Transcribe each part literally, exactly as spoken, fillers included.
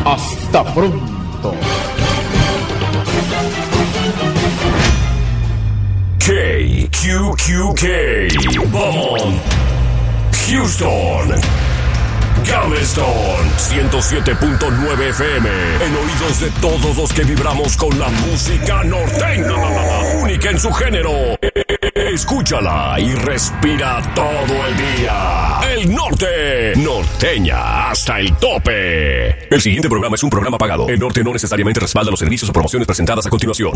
Hasta pronto. K Q Q K, Beaumont, Houston, Galveston, ciento siete punto nueve F M, en oídos de todos los que vibramos con la música norteña, única en su género. Escúchala y respira todo el día. El norte, norteña hasta el tope. El siguiente programa es un programa pagado. El norte no necesariamente respalda los servicios o promociones presentadas a continuación.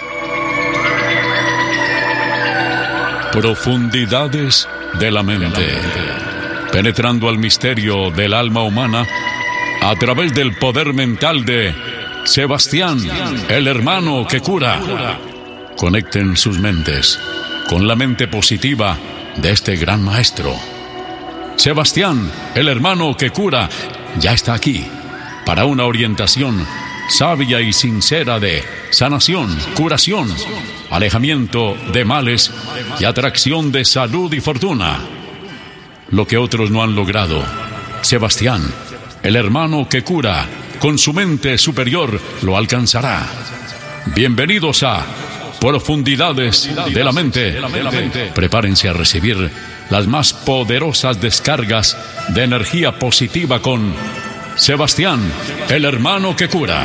Profundidades de la mente. Penetrando al misterio del alma humana a través del poder mental de Sebastián, el hermano que cura. Conecten sus mentes con la mente positiva de este gran maestro. Sebastián, el hermano que cura, ya está aquí para una orientación sabia y sincera de sanación, curación, alejamiento de males y atracción de salud y fortuna. Lo que otros no han logrado, Sebastián, el hermano que cura, con su mente superior lo alcanzará. Bienvenidos a Profundidades de la Mente. Prepárense a recibir las más poderosas descargas de energía positiva con Sebastián, el hermano que cura.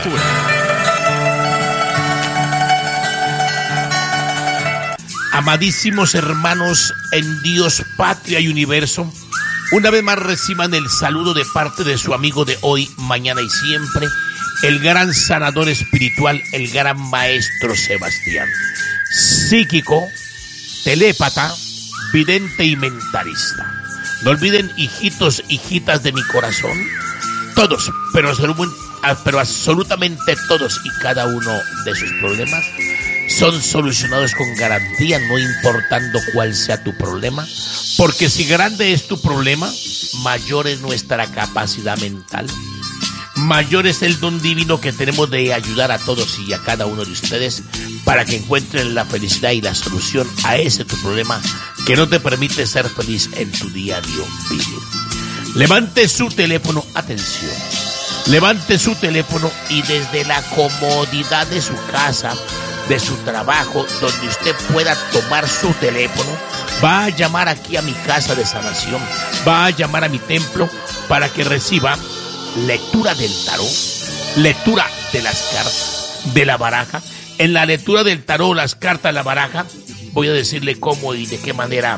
Amadísimos hermanos en Dios, patria y universo, una vez más reciban el saludo de parte de su amigo de hoy, mañana y siempre, el gran sanador espiritual, el gran maestro Sebastián. Psíquico, telépata, vidente y mentalista. No olviden, hijitos, hijitas de mi corazón, todos, pero, pero absolutamente todos y cada uno de sus problemas son solucionados con garantía, no importando cuál sea tu problema, porque si grande es tu problema, mayor es nuestra capacidad mental, mayor es el don divino que tenemos de ayudar a todos y a cada uno de ustedes para que encuentren la felicidad y la solución a ese tu problema que no te permite ser feliz en tu diario vivir. Levante su teléfono, atención, levante su teléfono y desde la comodidad de su casa, de su trabajo, donde usted pueda tomar su teléfono, va a llamar aquí a mi casa de sanación, va a llamar a mi templo para que reciba lectura del tarot, lectura de las cartas, de la baraja. En la lectura del tarot, las cartas, la baraja, voy a decirle cómo y de qué manera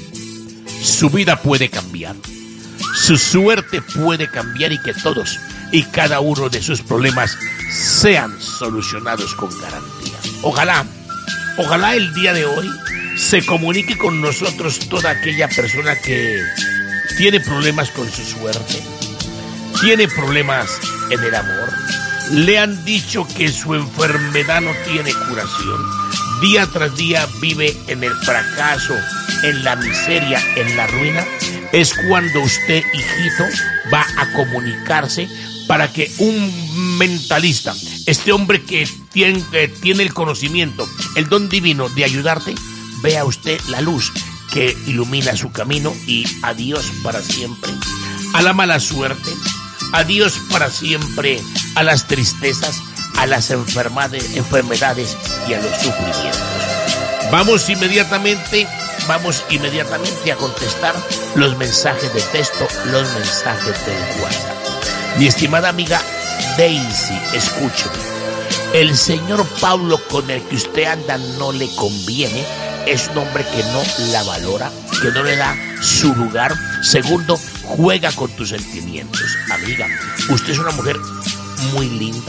su vida puede cambiar, su suerte puede cambiar y que todos y cada uno de sus problemas sean solucionados con garantía. Ojalá, ojalá el día de hoy se comunique con nosotros toda aquella persona que tiene problemas con su suerte, tiene problemas en el amor, le han dicho que su enfermedad no tiene curación, día tras día vive en el fracaso, en la miseria, en la ruina. Es cuando usted, hijito, va a comunicarse para que un mentalista, este hombre que tiene, que tiene el conocimiento, el don divino de ayudarte, vea usted la luz que ilumina su camino y adiós para siempre a la mala suerte, adiós para siempre a las tristezas, a las enfermedades, enfermedades y a los sufrimientos. Vamos inmediatamente, vamos inmediatamente a contestar los mensajes de texto, los mensajes del WhatsApp. Mi estimada amiga Daisy, escúcheme. El señor Pablo con el que usted anda no le conviene. Es un hombre que no la valora, que no le da su lugar. Segundo, juega con tus sentimientos. Amiga, usted es una mujer muy linda,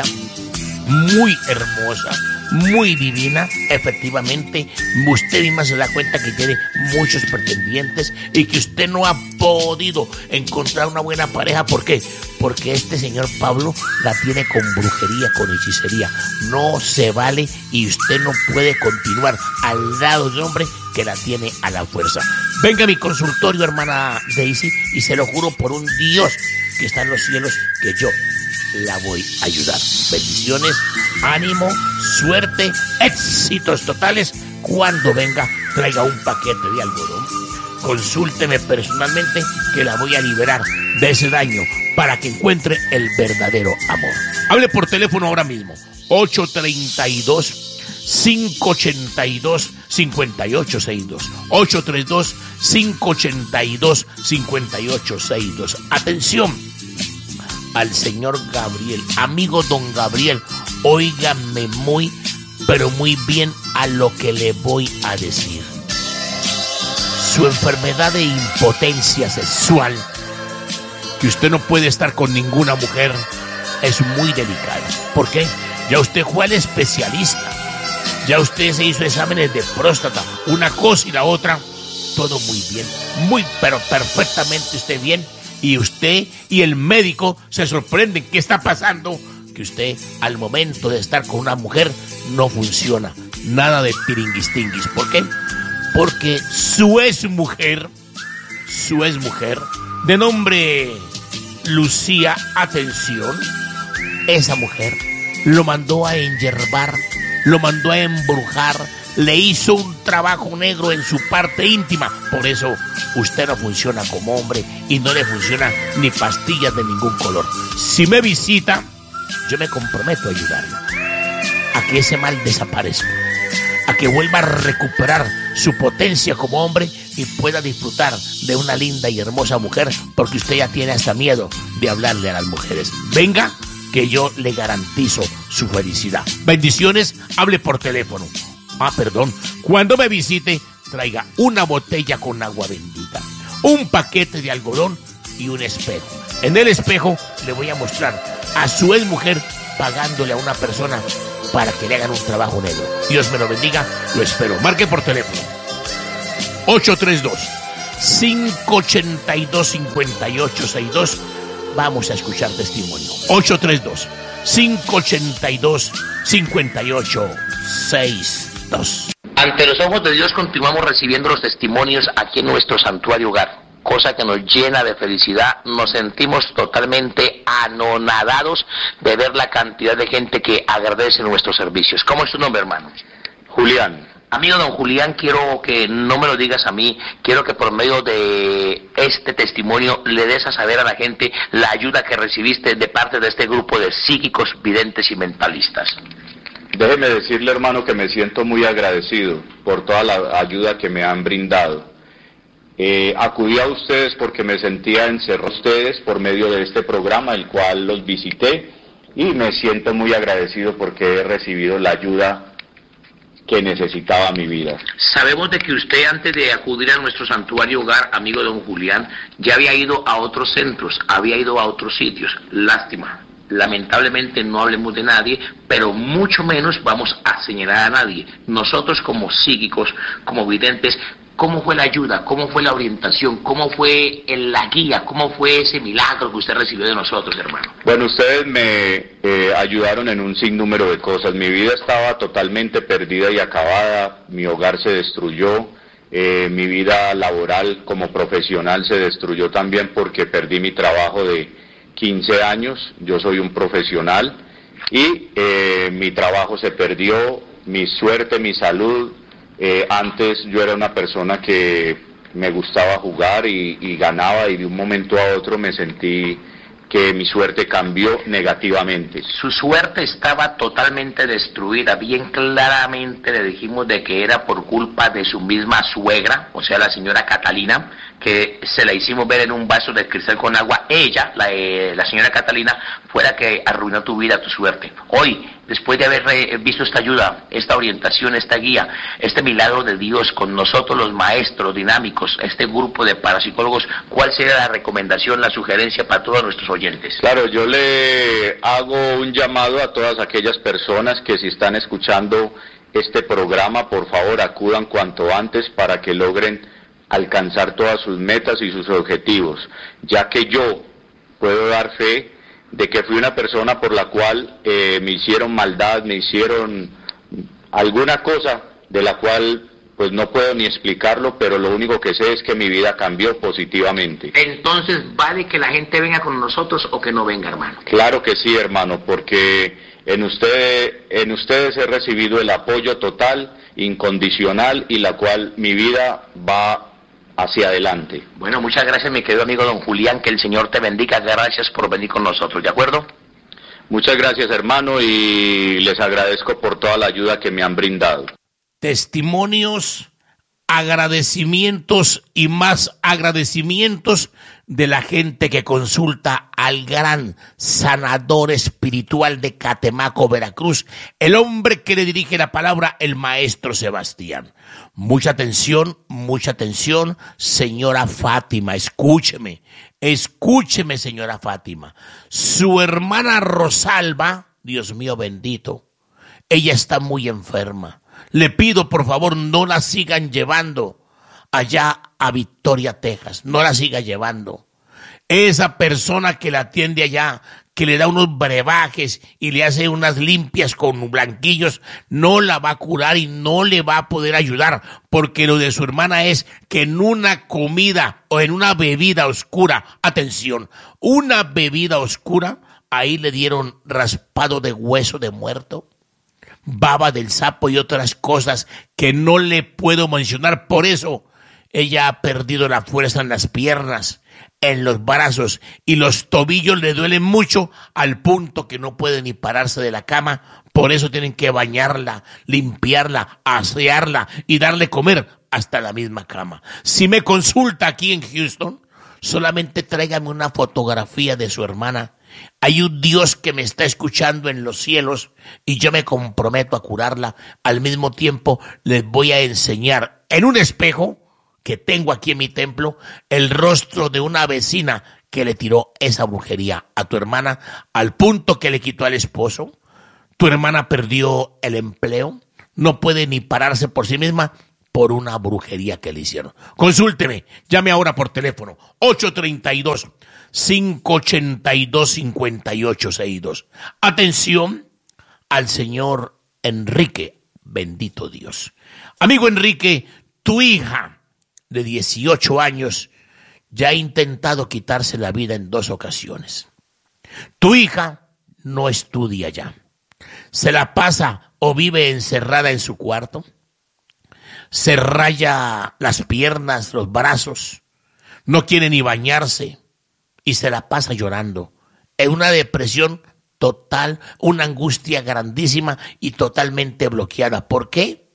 muy hermosa, muy divina. Efectivamente, usted misma se da cuenta que tiene muchos pretendientes y que usted no ha podido encontrar una buena pareja. ¿Por qué? Porque este señor Pablo la tiene con brujería, con hechicería. No se vale y usted no puede continuar al lado de un hombre que la tiene a la fuerza. Venga a mi consultorio, hermana Daisy, y se lo juro por un Dios que está en los cielos que yo la voy a ayudar. Bendiciones, ánimo, suerte, éxitos totales. Cuando venga, traiga un paquete de algodón consúlteme personalmente que la voy a liberar de ese daño para que encuentre el verdadero amor. Hable por teléfono ahora mismo. ocho tres dos, cinco ocho dos, cinco ocho seis dos. ocho tres dos, cinco ocho dos, cinco ocho seis dos. Atención al señor Gabriel, amigo don Gabriel, óigame muy, pero muy bien a lo que le voy a decir. Su enfermedad de impotencia sexual, que usted no puede estar con ninguna mujer, es muy delicada. ¿Por qué? Ya usted fue al especialista, ya usted se hizo exámenes de próstata, una cosa y la otra, todo muy bien, muy pero perfectamente usted bien, y usted y el médico se sorprenden. ¿Qué está pasando? Que usted al momento de estar con una mujer no funciona, nada de tiringuistinguis. ¿Por qué? Porque su exmujer, su exmujer, de nombre Lucía, atención, esa mujer lo mandó a enyerbar, lo mandó a embrujar, le hizo un trabajo negro en su parte íntima. Por eso usted no funciona como hombre y no le funciona ni pastillas de ningún color. Si me visita, yo me comprometo a ayudarlo a que ese mal desaparezca, a que vuelva a recuperar su potencia como hombre y pueda disfrutar de una linda y hermosa mujer, porque usted ya tiene hasta miedo de hablarle a las mujeres. Venga, que yo le garantizo su felicidad. Bendiciones, hable por teléfono. Ah, perdón, cuando me visite, traiga una botella con agua bendita, un paquete de algodón y un espejo. En el espejo le voy a mostrar a su exmujer pagándole a una persona para que le hagan un trabajo negro. Dios me lo bendiga, lo espero. Marque por teléfono. ocho tres dos, cinco ocho dos, cinco ocho seis dos. Vamos a escuchar testimonio. ocho tres dos, cinco ocho dos, cinco ocho seis dos. Ante los ojos de Dios continuamos recibiendo los testimonios aquí en nuestro santuario hogar, cosa que nos llena de felicidad. Nos sentimos totalmente anonadados de ver la cantidad de gente que agradece nuestros servicios. ¿Cómo es tu nombre, hermano? Julián. Amigo don Julián, quiero que no me lo digas a mí, quiero que por medio de este testimonio le des a saber a la gente la ayuda que recibiste de parte de este grupo de psíquicos, videntes y mentalistas. Déjeme decirle, hermano, que me siento muy agradecido por toda la ayuda que me han brindado. Eh, acudí a ustedes porque me sentía encerrado a ustedes por medio de este programa, el cual los visité, y me siento muy agradecido porque he recibido la ayuda que necesitaba mi vida. Sabemos de que usted, antes de acudir a nuestro santuario hogar, amigo don Julián, ya había ido a otros centros, había ido a otros sitios. Lástima, lamentablemente no hablemos de nadie, pero mucho menos vamos a señalar a nadie. Nosotros como psíquicos, como videntes, ¿cómo fue la ayuda? ¿Cómo fue la orientación? ¿Cómo fue la guía? ¿Cómo fue ese milagro que usted recibió de nosotros, hermano? Bueno, ustedes me eh, ayudaron en un sinnúmero de cosas. Mi vida estaba totalmente perdida y acabada. Mi hogar se destruyó. Eh, mi vida laboral como profesional se destruyó también porque perdí mi trabajo de quince años. Yo soy un profesional y eh, mi trabajo se perdió, mi suerte, mi salud. Eh, antes yo era una persona que me gustaba jugar y, y ganaba, y de un momento a otro me sentí que mi suerte cambió negativamente. Su suerte estaba totalmente destruida. Bien claramente le dijimos de que era por culpa de su misma suegra, o sea, la señora Catalina, que se la hicimos ver en un vaso de cristal con agua. Ella, la, eh, la señora Catalina, fue la que arruinó tu vida, tu suerte. Hoy, después de haber eh, visto esta ayuda, esta orientación, esta guía, este milagro de Dios con nosotros los maestros dinámicos, este grupo de parapsicólogos, ¿cuál sería la recomendación, la sugerencia para todos nuestros oyentes? Claro, yo le hago un llamado a todas aquellas personas que, si están escuchando este programa, por favor acudan cuanto antes para que logren alcanzar todas sus metas y sus objetivos, ya que yo puedo dar fe de que fui una persona por la cual eh, me hicieron maldad, me hicieron alguna cosa de la cual pues no puedo ni explicarlo, pero lo único que sé es que mi vida cambió positivamente. Entonces, ¿vale que la gente venga con nosotros o que no venga, hermano? Claro que sí, hermano, porque en usted, en ustedes he recibido el apoyo total, incondicional, y la cual mi vida va hacia adelante. Bueno, muchas gracias, mi querido amigo don Julián, que el Señor te bendiga, gracias por venir con nosotros, ¿de acuerdo? Muchas gracias, hermano, y les agradezco por toda la ayuda que me han brindado. Testimonios, agradecimientos y más agradecimientos de la gente que consulta al gran sanador espiritual de Catemaco, Veracruz, el hombre que le dirige la palabra, el maestro Sebastián. Mucha atención, mucha atención, señora Fátima, escúcheme, escúcheme, señora Fátima. Su hermana Rosalba, Dios mío bendito, ella está muy enferma. Le pido, por favor, no la sigan llevando allá a Victoria, Texas. No la siga llevando. Esa persona que la atiende allá, que le da unos brebajes y le hace unas limpias con blanquillos, no la va a curar y no le va a poder ayudar, porque lo de su hermana es que en una comida o en una bebida oscura, atención, una bebida oscura, ahí le dieron raspado de hueso de muerto, baba del sapo y otras cosas que no le puedo mencionar. Por eso ella ha perdido la fuerza en las piernas, en los brazos, y los tobillos le duelen mucho al punto que no puede ni pararse de la cama. Por eso tienen que bañarla, limpiarla, asearla y darle comer hasta la misma cama. Si me consulta aquí en Houston, solamente tráigame una fotografía de su hermana. Hay un Dios que me está escuchando en los cielos y yo me comprometo a curarla. Al mismo tiempo les voy a enseñar en un espejo que tengo aquí en mi templo el rostro de una vecina que le tiró esa brujería a tu hermana al punto que le quitó al esposo. Tu hermana perdió el empleo, no puede ni pararse por sí misma por una brujería que le hicieron. Consúlteme, llame ahora por teléfono ocho tres dos, cinco ocho dos, cinco ocho seis dos. Atención al señor Enrique, bendito Dios. Amigo Enrique, tu hija de dieciocho años ya ha intentado quitarse la vida en dos ocasiones. Tu hija no estudia ya. Se la pasa o vive encerrada en su cuarto. Se raya las piernas, los brazos. No quiere ni bañarse y se la pasa llorando. En una depresión total, una angustia grandísima y totalmente bloqueada. ¿Por qué?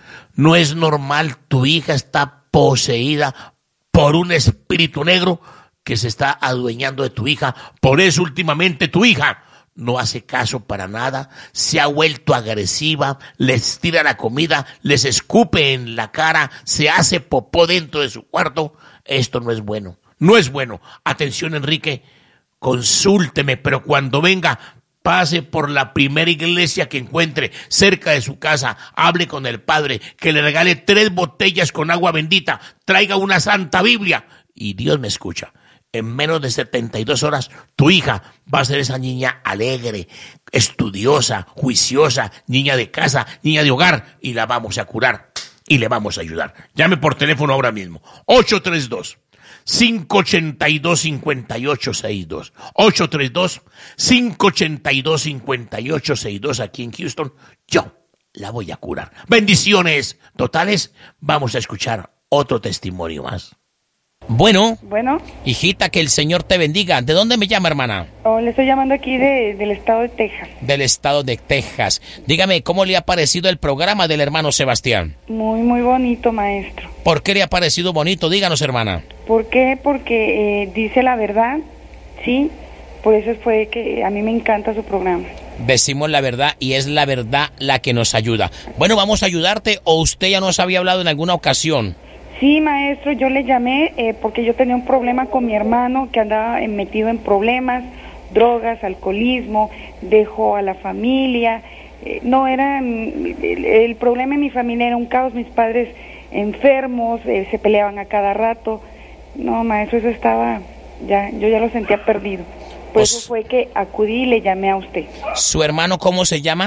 No es normal, tu hija está poseída por un espíritu negro que se está adueñando de tu hija. Por eso últimamente tu hija no hace caso para nada, se ha vuelto agresiva, les tira la comida, les escupe en la cara, se hace popó dentro de su cuarto. Esto no es bueno, no es bueno. Atención, Enrique, consúlteme, pero cuando venga, pase por la primera iglesia que encuentre cerca de su casa, hable con el padre, que le regale tres botellas con agua bendita, traiga una santa Biblia y Dios me escucha. En menos de setenta y dos horas, tu hija va a ser esa niña alegre, estudiosa, juiciosa, niña de casa, niña de hogar, y la vamos a curar y le vamos a ayudar. Llame por teléfono ahora mismo, ocho tres dos, cinco ocho dos, cinco ocho seis dos, ocho tres dos, cinco ocho dos, cinco ocho seis dos, aquí en Houston. Yo la voy a curar. Bendiciones totales. Vamos a escuchar otro testimonio más. Bueno, Bueno, hijita, que el Señor te bendiga. ¿De dónde me llama, hermana? oh, le estoy llamando aquí de, del estado de Texas. Del estado de Texas. Dígame, ¿cómo le ha parecido el programa del hermano Sebastián? Muy, muy bonito, maestro. ¿Por qué le ha parecido bonito? Díganos, hermana. ¿Por qué? Porque eh, dice la verdad, ¿sí? Por eso fue que a mí me encanta su programa. Decimos la verdad y es la verdad la que nos ayuda. Bueno, vamos a ayudarte, o usted ya nos había hablado en alguna ocasión. Sí, maestro, yo le llamé eh, porque yo tenía un problema con mi hermano que andaba eh, metido en problemas, drogas, alcoholismo, dejó a la familia. Eh, no era, el, el problema en mi familia era un caos, mis padres enfermos, eh, se peleaban a cada rato. No, maestro, eso estaba, ya, yo ya lo sentía perdido. Por Pues, eso fue que acudí y le llamé a usted. ¿Su hermano cómo se llama?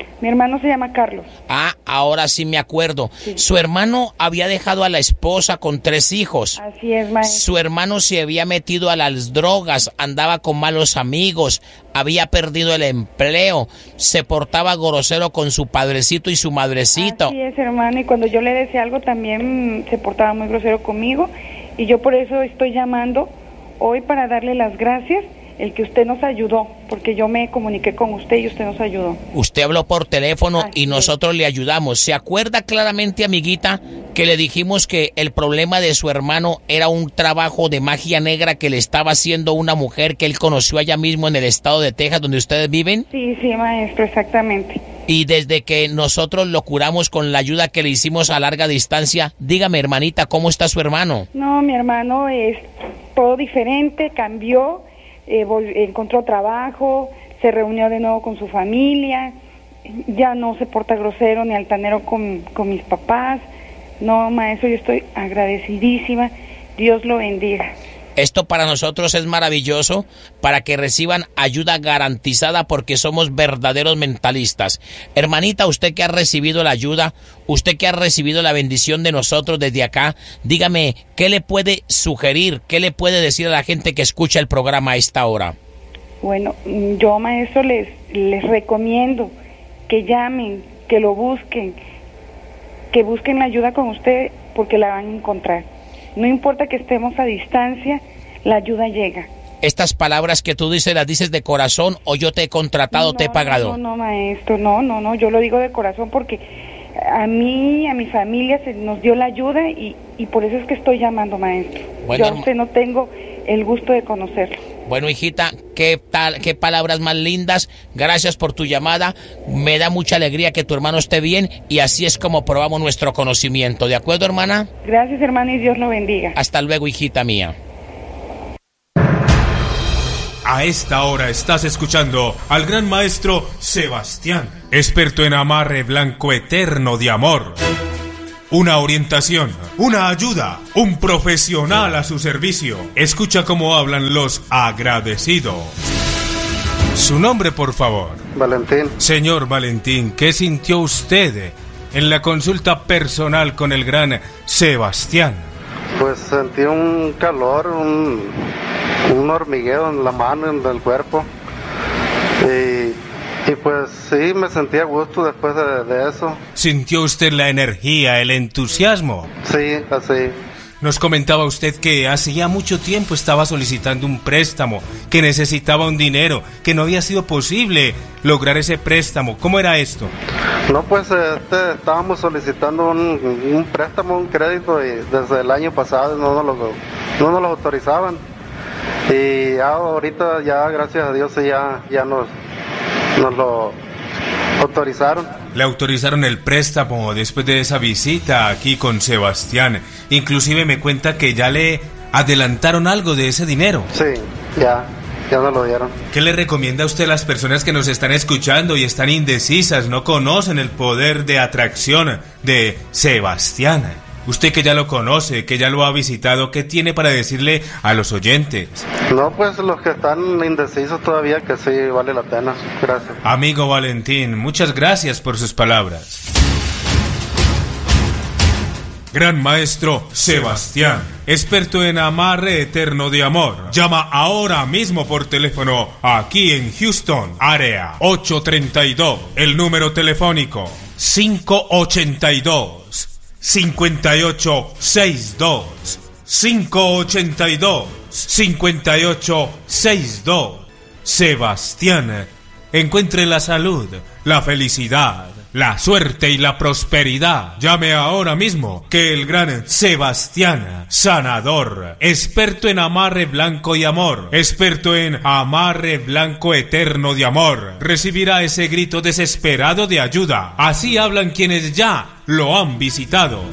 Mi hermano se llama Carlos. Ah, ahora sí me acuerdo. Sí. Su hermano había dejado a la esposa con tres hijos. Así es, maestro. Su hermano se había metido a las drogas, andaba con malos amigos, había perdido el empleo, se portaba grosero con su padrecito y su madrecito. Así es, hermano, y cuando yo le decía algo también se portaba muy grosero conmigo, y yo por eso estoy llamando hoy para darle las gracias, el que usted nos ayudó, porque yo me comuniqué con usted y usted nos ayudó. Usted habló por teléfono Así y nosotros le ayudamos. ¿Se acuerda claramente, amiguita, que le dijimos que el problema de su hermano era un trabajo de magia negra que le estaba haciendo una mujer que él conoció allá mismo en el estado de Texas, donde ustedes viven? Sí, sí, maestro, exactamente. Y desde que nosotros lo curamos con la ayuda que le hicimos a larga distancia, dígame, hermanita, ¿cómo está su hermano? No, mi hermano es todo diferente, cambió. Eh, encontró trabajo, se reunió de nuevo con su familia, ya no se porta grosero ni altanero con, con mis papás. No, maestro, yo estoy agradecidísima, Dios lo bendiga. Esto para nosotros es maravilloso, para que reciban ayuda garantizada porque somos verdaderos mentalistas. Hermanita, usted que ha recibido la ayuda, usted que ha recibido la bendición de nosotros desde acá, dígame, ¿qué le puede sugerir, qué le puede decir a la gente que escucha el programa a esta hora? Bueno, yo, maestro, les, les recomiendo que llamen, que lo busquen, que busquen la ayuda con usted porque la van a encontrar. No importa que estemos a distancia, la ayuda llega. Estas palabras que tú dices, ¿las dices de corazón o yo te he contratado, no, te he pagado? No, no, no, maestro, no, no, no, yo lo digo de corazón porque a mí, a mi familia se nos dio la ayuda y, y por eso es que estoy llamando, maestro. Bueno, yo a usted no tengo el gusto de conocerlo. Bueno, hijita, qué tal, qué palabras más lindas. Gracias por tu llamada. Me da mucha alegría que tu hermano esté bien y así es como probamos nuestro conocimiento. ¿De acuerdo, hermana? Gracias, hermano, y Dios lo bendiga. Hasta luego, hijita mía. A esta hora estás escuchando al gran maestro Sebastián, experto en amarre blanco eterno de amor. Una orientación, una ayuda, un profesional a su servicio. Escucha cómo hablan los agradecidos. Su nombre, por favor. Valentín. Señor Valentín, ¿qué sintió usted en la consulta personal con el gran Sebastián? Pues sentí un calor, un, un hormigueo en la mano, en el cuerpo. Y... Y pues sí, me sentí a gusto después de, de eso. ¿Sintió usted la energía, el entusiasmo? Sí, así. Nos comentaba usted que hacía mucho tiempo estaba solicitando un préstamo, que necesitaba un dinero, que no había sido posible lograr ese préstamo. ¿Cómo era esto? No, pues este, estábamos solicitando un, un préstamo, un crédito, y desde el año pasado no nos lo, no nos lo autorizaban. Y ya ahorita, ya gracias a Dios, ya, ya nos... nos lo autorizaron. Le autorizaron el préstamo después de esa visita aquí con Sebastián. Inclusive me cuenta que ya le adelantaron algo de ese dinero. Sí, ya, ya nos lo dieron. ¿Qué le recomienda a usted a las personas que nos están escuchando y están indecisas, no conocen el poder de atracción de Sebastián? Usted que ya lo conoce, que ya lo ha visitado, ¿qué tiene para decirle a los oyentes? No, pues los que están indecisos todavía, que sí vale la pena. Gracias. Amigo Valentín, muchas gracias por sus palabras. Gran maestro Sebastián, experto en amarre eterno de amor. Llama ahora mismo por teléfono aquí en Houston, área ocho treinta y dos, el número telefónico cinco ochenta y dos, cincuenta y ocho sesenta y dos, cinco ochenta y dos, cincuenta y ocho sesenta y dos. Sebastián, encuentre la salud, la felicidad, la suerte y la prosperidad. Llame ahora mismo, que el gran Sebastián, sanador, experto en amarre blanco y amor, experto en amarre blanco eterno de amor, recibirá ese grito desesperado de ayuda. Así hablan quienes ya lo han visitado.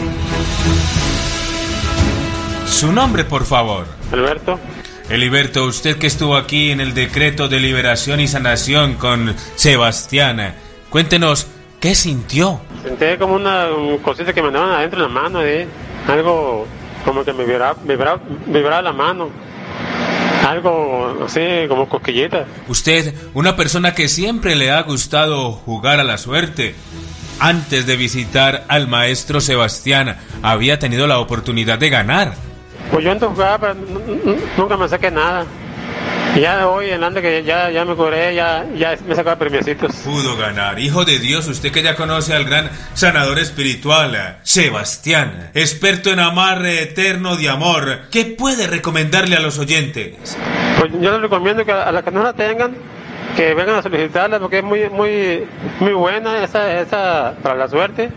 Su nombre, por favor. Alberto. Eliberto, usted que estuvo aquí en el decreto de liberación y sanación con Sebastián, cuéntenos, ¿qué sintió? Sentí como una un cosita que me andaban adentro de la mano, ¿eh? Algo como que me vibraba, vibraba, vibraba la mano. algo así como cosquillita. Usted, una persona que siempre le ha gustado jugar a la suerte, antes de visitar al maestro Sebastián, había tenido la oportunidad de ganar. Pues yo antes jugaba, pero nunca me saqué nada. Y ya hoy en adelante que ya, ya me curé, ya, ya me sacaba premiecitos. Pudo ganar. Hijo de Dios, usted que ya conoce al gran sanador espiritual, Sebastián, experto en amarre eterno de amor, ¿qué puede recomendarle a los oyentes? Pues yo les recomiendo que a las que no la tengan, que vengan a solicitarla, porque es muy, muy, muy buena esa, esa para la suerte.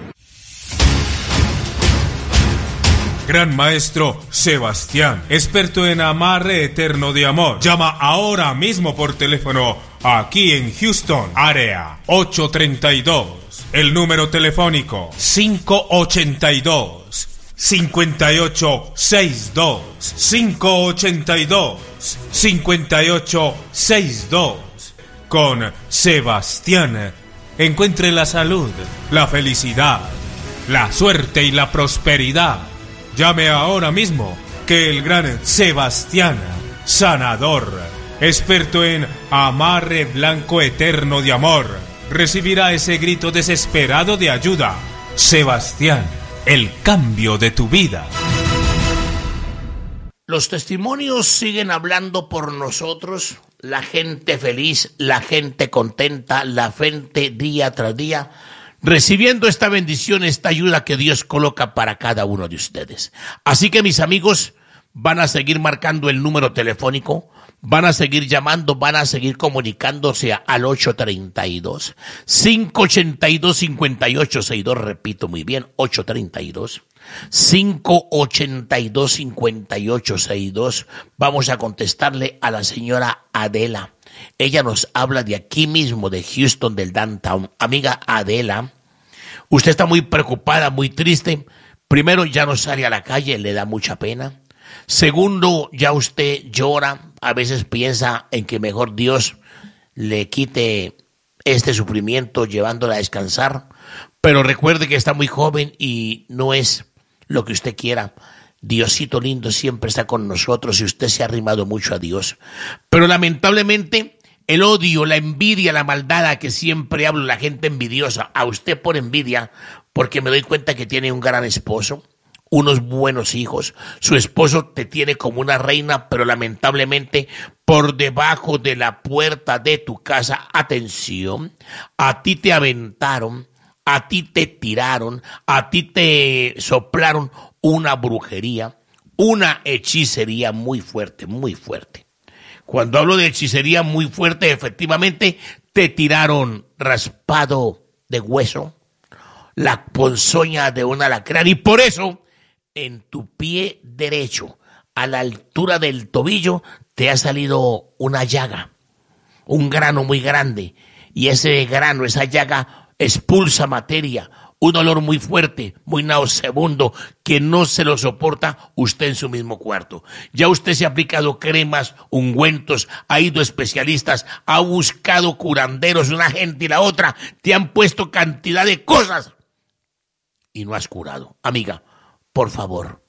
Gran maestro Sebastián, experto en amarre eterno de amor. Llama ahora mismo por teléfono aquí en Houston, área ocho treinta y dos. El número telefónico cinco ochenta y dos, cincuenta y ocho sesenta y dos. cinco ochenta y dos, cincuenta y ocho sesenta y dos. Con Sebastián, encuentre la salud, la felicidad, la suerte y la prosperidad. Llame ahora mismo, que el gran Sebastián, sanador, experto en amarre blanco eterno de amor, recibirá ese grito desesperado de ayuda. Sebastián, el cambio de tu vida. Los testimonios siguen hablando por nosotros, la gente feliz, la gente contenta, la gente día tras día, recibiendo esta bendición, esta ayuda que Dios coloca para cada uno de ustedes. Así que mis amigos, van a seguir marcando el número telefónico, van a seguir llamando, van a seguir comunicándose al ocho treinta y dos, cinco ochenta y dos, cincuenta y ocho sesenta y dos, repito muy bien, ocho treinta y dos, cinco ochenta y dos, cincuenta y ocho sesenta y dos. Vamos a contestarle a la señora Adela. Ella nos habla de aquí mismo, de Houston, del downtown. Amiga Adela, usted está muy preocupada, muy triste. Primero, ya no sale a la calle, le da mucha pena. Segundo, ya usted llora, a veces piensa en que mejor Dios le quite este sufrimiento llevándola a descansar. Pero recuerde que está muy joven y no es lo que usted quiera. Diosito lindo siempre está con nosotros y usted se ha arrimado mucho a Dios. Pero lamentablemente el odio, la envidia, la maldad a que siempre hablo, la gente envidiosa, a usted por envidia, porque me doy cuenta que tiene un gran esposo, unos buenos hijos, su esposo te tiene como una reina, pero lamentablemente por debajo de la puerta de tu casa, atención, a ti te aventaron, a ti te tiraron, a ti te soplaron una brujería, una hechicería muy fuerte, muy fuerte. Cuando hablo de hechicería muy fuerte, efectivamente, te tiraron raspado de hueso, la ponzoña de un alacrán, y por eso, en tu pie derecho, a la altura del tobillo, te ha salido una llaga, un grano muy grande, y ese grano, esa llaga, expulsa materia, un olor muy fuerte, muy nauseabundo, que no se lo soporta usted en su mismo cuarto. Ya usted se ha aplicado cremas, ungüentos, ha ido a especialistas, ha buscado curanderos, una gente y la otra, te han puesto cantidad de cosas y no has curado. Amiga, por favor,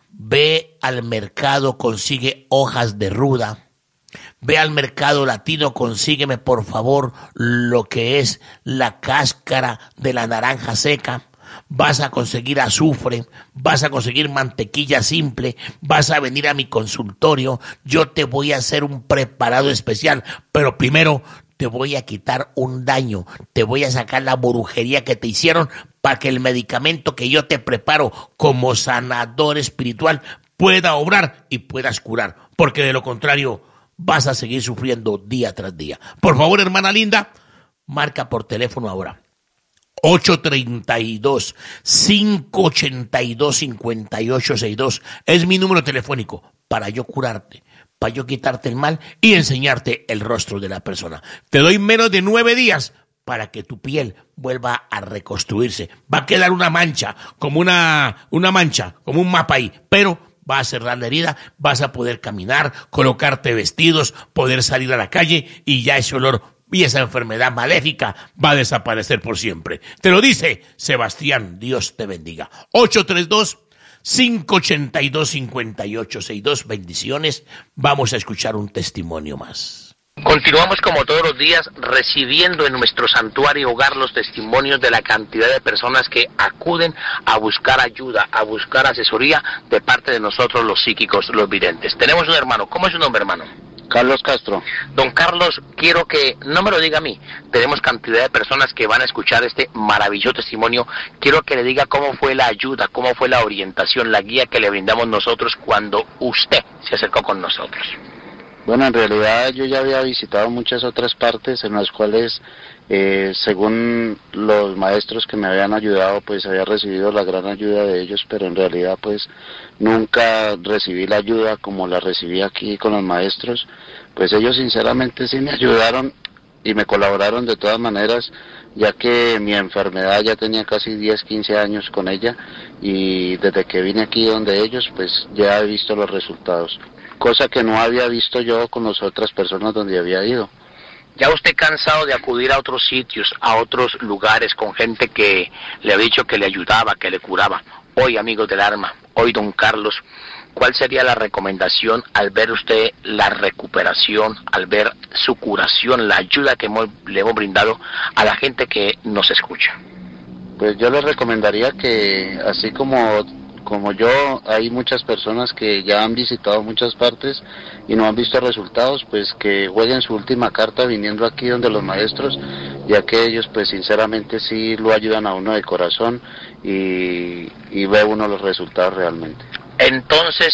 ve al mercado, consigue hojas de ruda. Ve al mercado latino, consígueme por favor lo que es la cáscara de la naranja seca. Vas a conseguir azufre, vas a conseguir mantequilla simple, vas a venir a mi consultorio, yo te voy a hacer un preparado especial, pero primero te voy a quitar un daño, te voy a sacar la brujería que te hicieron para que el medicamento que yo te preparo como sanador espiritual pueda obrar y puedas curar, porque de lo contrario vas a seguir sufriendo día tras día. Por favor, hermana linda, marca por teléfono ahora. ocho treinta y dos, cinco ochenta y dos, cincuenta y ocho sesenta y dos. Es mi número telefónico para yo curarte, para yo quitarte el mal y enseñarte el rostro de la persona. Te doy menos de nueve días para que tu piel vuelva a reconstruirse. Va a quedar una mancha, como una, una mancha, como un mapa ahí, pero va a cerrar la herida, vas a poder caminar, colocarte vestidos, poder salir a la calle y ya ese olor y esa enfermedad maléfica va a desaparecer por siempre. Te lo dice Sebastián, Dios te bendiga. ocho tres dos, cinco ochenta y dos, cincuenta y ocho sesenta y dos. Bendiciones. Vamos a escuchar un testimonio más. Continuamos como todos los días recibiendo en nuestro santuario hogar los testimonios de la cantidad de personas que acuden a buscar ayuda, a buscar asesoría de parte de nosotros los psíquicos, los videntes. Tenemos un hermano. ¿Cómo es su nombre, hermano? Carlos Castro. Don Carlos, quiero que no me lo diga a mí. Tenemos cantidad de personas que van a escuchar este maravilloso testimonio. Quiero que le diga cómo fue la ayuda, cómo fue la orientación, la guía que le brindamos nosotros cuando usted se acercó con nosotros. Bueno, en realidad yo ya había visitado muchas otras partes en las cuales, eh, según los maestros que me habían ayudado, pues había recibido la gran ayuda de ellos, pero en realidad pues nunca recibí la ayuda como la recibí aquí con los maestros. Pues ellos sinceramente sí me ayudaron y me colaboraron de todas maneras, ya que mi enfermedad ya tenía casi diez, quince años con ella, y desde que vine aquí donde ellos, pues ya he visto los resultados, cosa que no había visto yo con las otras personas donde había ido. ¿Ya usted cansado de acudir a otros sitios, a otros lugares, con gente que le había dicho que le ayudaba, que le curaba? Hoy, amigos del alma, hoy, don Carlos, ¿cuál sería la recomendación al ver usted la recuperación, al ver su curación, la ayuda que hemos, le hemos brindado a la gente que nos escucha? Pues yo les recomendaría que, así como... Como yo, hay muchas personas que ya han visitado muchas partes y no han visto resultados, pues que jueguen su última carta viniendo aquí donde los maestros, ya que ellos pues sinceramente sí lo ayudan a uno de corazón y, y ve uno los resultados realmente. Entonces,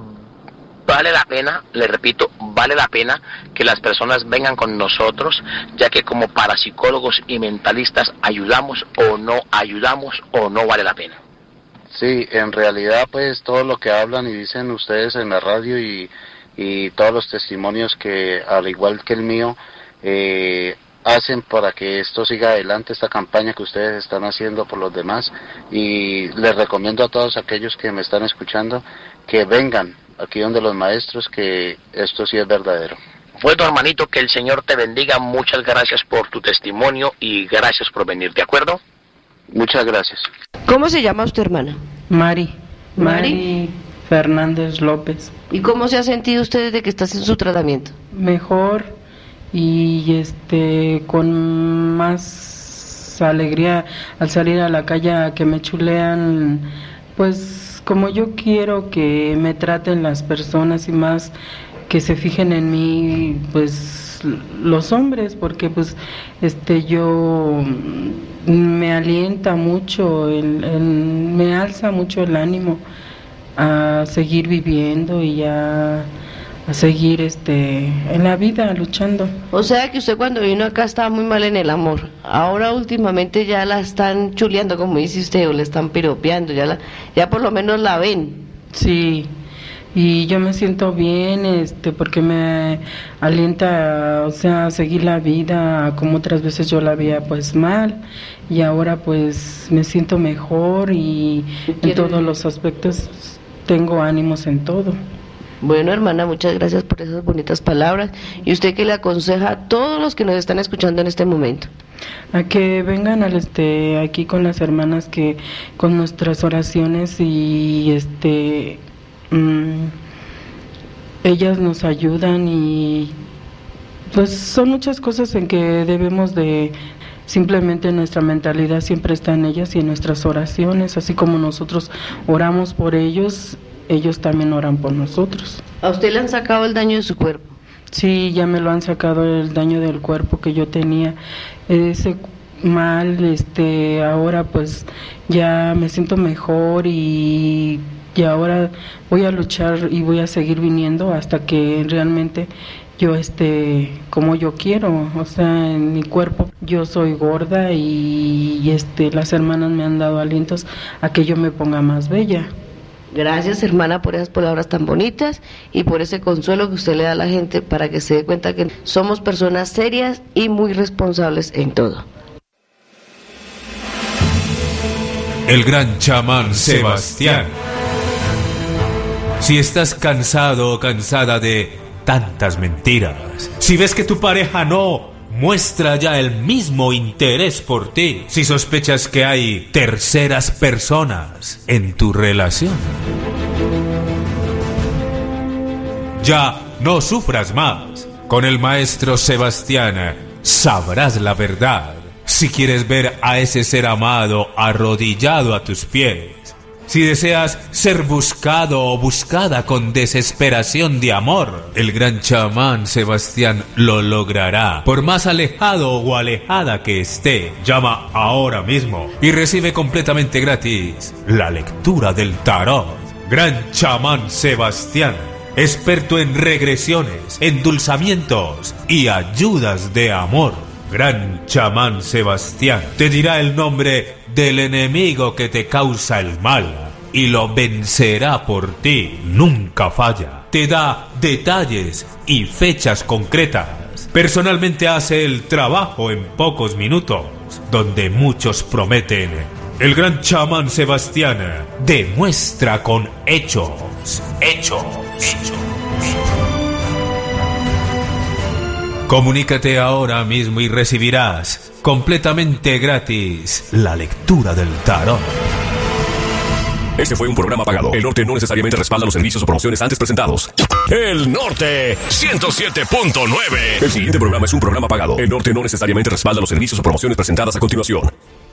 vale la pena, le repito, vale la pena que las personas vengan con nosotros, ya que como parapsicólogos y mentalistas ayudamos o no ayudamos o no vale la pena. Sí, en realidad pues todo lo que hablan y dicen ustedes en la radio y, y todos los testimonios que al igual que el mío eh, hacen para que esto siga adelante, esta campaña que ustedes están haciendo por los demás, y les recomiendo a todos aquellos que me están escuchando que vengan aquí donde los maestros, que esto sí es verdadero. Bueno, hermanito, que el Señor te bendiga, muchas gracias por tu testimonio y gracias por venir, ¿de acuerdo? Muchas gracias. ¿Cómo se llama usted, hermana? Mari. Mari. Mari Fernández López. ¿Y cómo se ha sentido usted desde que está en su tratamiento? Mejor y este con más alegría al salir a la calle a que me chulean, pues como yo quiero que me traten las personas y más que se fijen en mí, pues los hombres, porque pues este yo me alienta mucho, el, el, me alza mucho el ánimo a seguir viviendo y a, a seguir este en la vida luchando. O sea que usted cuando vino acá estaba muy mal en el amor, ahora últimamente ya la están chuleando, como dice usted, o le están piropeando, ya la, ya por lo menos la ven. Sí. Y yo me siento bien, este, porque me alienta, o sea, a seguir la vida, como otras veces yo la veía pues mal, y ahora pues me siento mejor y en todos los aspectos tengo ánimos en todo. Bueno, hermana, muchas gracias por esas bonitas palabras. ¿Y usted qué le aconseja a todos los que nos están escuchando en este momento? A que vengan al este aquí con las hermanas, que con nuestras oraciones y este Mm, ellas nos ayudan, y pues son muchas cosas en que debemos de, simplemente nuestra mentalidad siempre está en ellas y en nuestras oraciones, así como nosotros oramos por ellos, ellos también oran por nosotros. ¿A usted le han sacado el daño de su cuerpo? Sí, ya me lo han sacado, el daño del cuerpo que yo tenía, ese mal, este, ahora pues ya me siento mejor y Y ahora voy a luchar y voy a seguir viniendo hasta que realmente yo esté como yo quiero, o sea, en mi cuerpo. Yo soy gorda y, y este las hermanas me han dado alientos a que yo me ponga más bella. Gracias, hermana, por esas palabras tan bonitas y por ese consuelo que usted le da a la gente para que se dé cuenta que somos personas serias y muy responsables en todo. El gran chamán Sebastián. Si estás cansado o cansada de tantas mentiras, si ves que tu pareja no, muestra ya el mismo interés por ti si sospechas que hay terceras personas en tu relación. Ya no sufras más. Con el maestro Sebastián sabrás la verdad. Si quieres ver a ese ser amado arrodillado a tus pies, si deseas ser buscado o buscada con desesperación de amor, el gran chamán Sebastián lo logrará. Por más alejado o alejada que esté, llama ahora mismo y recibe completamente gratis la lectura del tarot. Gran chamán Sebastián, experto en regresiones, endulzamientos y ayudas de amor. Gran chamán Sebastián te dirá el nombre del enemigo que te causa el mal y lo vencerá por ti. Nunca falla. Te da detalles y fechas concretas. Personalmente hace el trabajo en pocos minutos, donde muchos prometen. El gran chamán Sebastián demuestra con hechos. Hechos. Hechos. Comunícate ahora mismo y recibirás completamente gratis la lectura del tarot. Este fue un programa pagado. El Norte no necesariamente respalda los servicios o promociones antes presentados. El Norte ciento siete punto nueve. El siguiente programa es un programa pagado. El Norte no necesariamente respalda los servicios o promociones presentadas a continuación.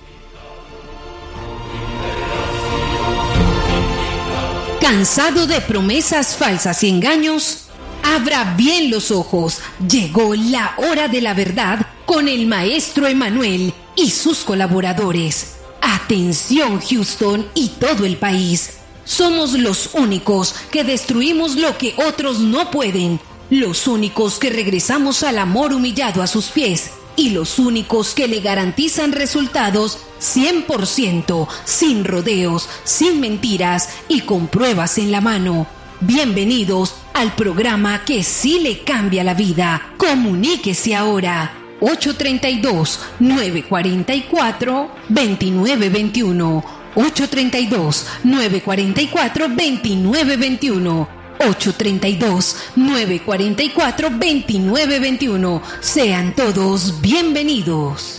¿Cansado de promesas falsas y engaños? Abra bien los ojos. Llegó la hora de la verdad con el maestro Emanuel y sus colaboradores. Atención, Houston y todo el país. Somos los únicos que destruimos lo que otros no pueden. Los únicos que regresamos al amor humillado a sus pies. Y los únicos que le garantizan resultados cien por ciento, sin rodeos, sin mentiras y con pruebas en la mano. Bienvenidos al programa que sí le cambia la vida. Comuníquese ahora. ocho tres dos, nueve cuatro cuatro, dos nueve dos uno. ocho tres dos, nueve cuatro cuatro, dos nueve dos uno. ocho tres dos, nueve cuatro cuatro, dos nueve dos uno. Sean todos bienvenidos.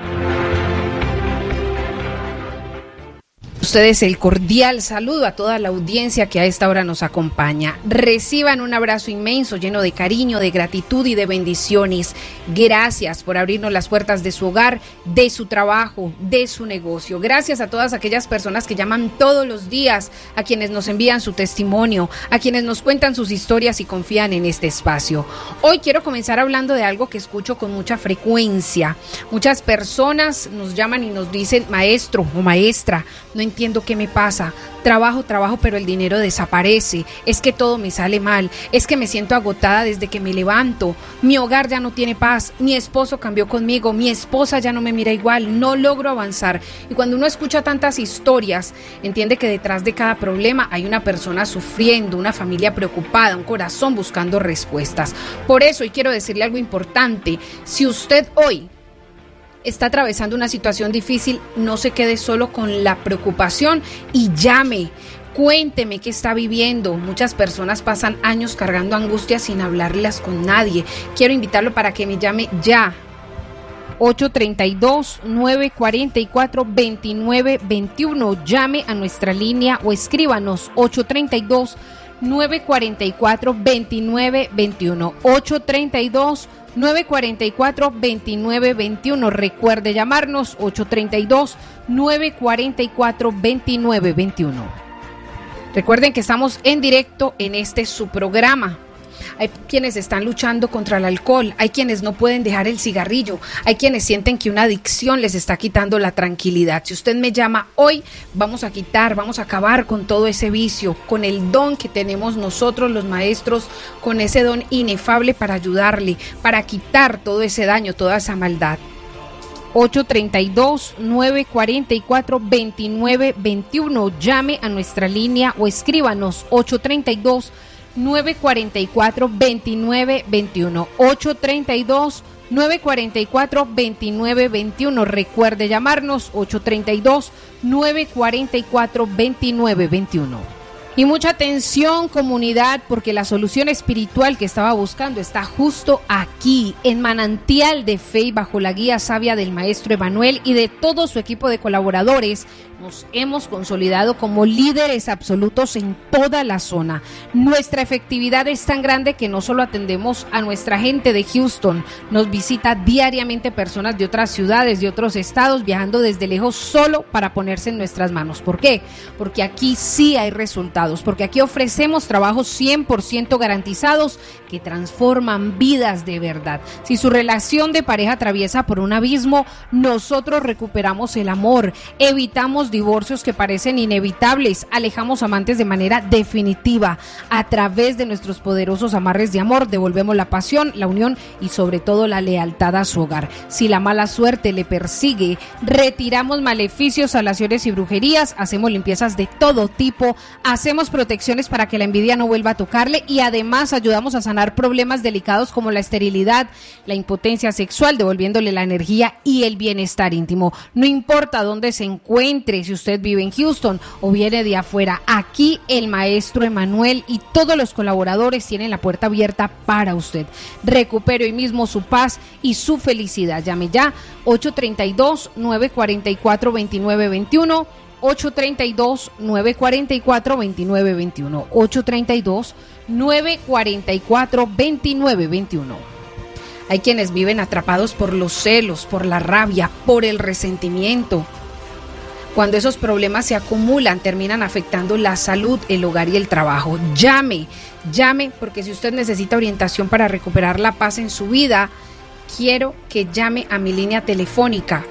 Ustedes el cordial saludo a toda la audiencia que a esta hora nos acompaña. Reciban un abrazo inmenso, lleno de cariño, de gratitud y de bendiciones. Gracias por abrirnos las puertas de su hogar, de su trabajo, de su negocio. Gracias a todas aquellas personas que llaman todos los días, a quienes nos envían su testimonio, a quienes nos cuentan sus historias y confían en este espacio. Hoy quiero comenzar hablando de algo que escucho con mucha frecuencia. Muchas personas nos llaman y nos dicen, maestro o maestra, no entiendo qué me pasa, trabajo, trabajo, pero el dinero desaparece, es que todo me sale mal, es que me siento agotada desde que me levanto, mi hogar ya no tiene paz, mi esposo cambió conmigo, mi esposa ya no me mira igual, no logro avanzar. Y cuando uno escucha tantas historias, entiende que detrás de cada problema hay una persona sufriendo, una familia preocupada, un corazón buscando respuestas. Por eso, y quiero decirle algo importante, si usted hoy está atravesando una situación difícil, no se quede solo con la preocupación y llame, cuénteme qué está viviendo. Muchas personas pasan años cargando angustias sin hablarlas con nadie. Quiero invitarlo para que me llame ya. ocho tres dos, nueve cuatro cuatro, dos nueve dos uno. Llame a nuestra línea o escríbanos ocho tres dos, nueve cuatro cuatro, dos nueve dos uno. ocho tres dos, nueve cuatro cuatro, dos nueve dos uno. Recuerde llamarnos ocho tres dos, nueve cuatro cuatro, dos nueve dos uno. Recuerden que estamos en directo en este su programa. Hay quienes están luchando contra el alcohol, hay quienes no pueden dejar el cigarrillo, hay quienes sienten que una adicción les está quitando la tranquilidad. Si usted me llama hoy, vamos a quitar, vamos a acabar con todo ese vicio, con el don que tenemos nosotros los maestros, con ese don inefable para ayudarle, para quitar todo ese daño, toda esa maldad. ocho tres dos, nueve cuatro cuatro, dos nueve dos uno. Llame a nuestra línea o escríbanos ocho tres dos, nueve cuatro cuatro, dos nueve dos uno. ocho tres dos, nueve cuatro cuatro, dos nueve dos uno. Recuerde llamarnos ocho tres dos, nueve cuatro cuatro, dos nueve dos uno. Y mucha atención, comunidad, porque la solución espiritual que estaba buscando está justo aquí, en Manantial de Fe, y bajo la guía sabia del maestro Emanuel y de todo su equipo de colaboradores. Nos hemos consolidado como líderes absolutos en toda la zona. Nuestra efectividad es tan grande que no solo atendemos a nuestra gente de Houston, nos visita diariamente personas de otras ciudades, de otros estados, viajando desde lejos solo para ponerse en nuestras manos. ¿Por qué? Porque aquí sí hay resultados, porque aquí ofrecemos trabajos cien por ciento garantizados que transforman vidas de verdad. Si su relación de pareja atraviesa por un abismo, nosotros recuperamos el amor, evitamos divorcios que parecen inevitables, alejamos amantes de manera definitiva. A través de nuestros poderosos amarres de amor devolvemos la pasión, la unión y sobre todo la lealtad a su hogar. Si la mala suerte le persigue, retiramos maleficios, salaciones y brujerías, hacemos limpiezas de todo tipo, hacemos protecciones para que la envidia no vuelva a tocarle y además ayudamos a sanar problemas delicados como la esterilidad, la impotencia sexual, devolviéndole la energía y el bienestar íntimo. No importa dónde se encuentre, si usted vive en Houston o viene de afuera, aquí el maestro Emanuel y todos los colaboradores tienen la puerta abierta para usted. Recupere hoy mismo su paz y su felicidad. Llame ya ocho treinta y dos, nueve cuarenta y cuatro, veintinueve veintiuno, ocho treinta y dos, nueve cuarenta y cuatro, veintinueve veintiuno, ocho treinta y dos, nueve cuarenta y cuatro, veintinueve veintiuno. Hay quienes viven atrapados por los celos, por la rabia, por el resentimiento. Cuando esos problemas se acumulan, terminan afectando la salud, el hogar y el trabajo. Llame, llame, porque si usted necesita orientación para recuperar la paz en su vida, quiero que llame a mi línea telefónica.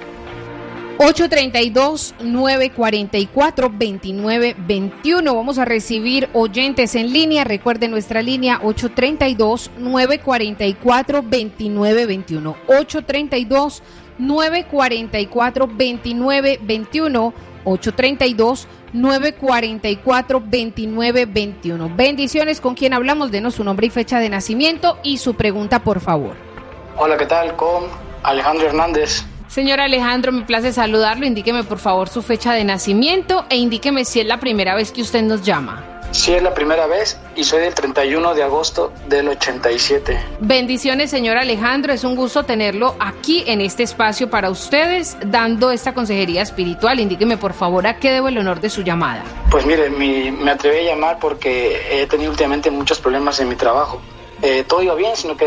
ocho treinta y dos, nueve cuarenta y cuatro, veintinueve veintiuno. Vamos a recibir oyentes en línea. Recuerde nuestra línea ocho treinta y dos, nueve cuarenta y cuatro, veintinueve veintiuno. ocho treinta y dos, nueve cuarenta y cuatro, veintinueve veintiuno. ocho treinta y dos, nueve cuarenta y cuatro, veintinueve veintiuno. Bendiciones. ¿Con quién hablamos? Denos su nombre y fecha de nacimiento y su pregunta, por favor. Hola, ¿qué tal? Con Alejandro Hernández. Señor Alejandro, me place saludarlo. Indíqueme por favor su fecha de nacimiento e indíqueme si es la primera vez que usted nos llama. Sí, es la primera vez y soy del treinta y uno de agosto del ochenta y siete. Bendiciones, señor Alejandro. Es un gusto tenerlo aquí en este espacio para ustedes, dando esta consejería espiritual. Indíqueme por favor a qué debo el honor de su llamada. Pues mire, mi, me atreví a llamar porque he tenido últimamente muchos problemas en mi trabajo. Eh, todo iba bien, sino que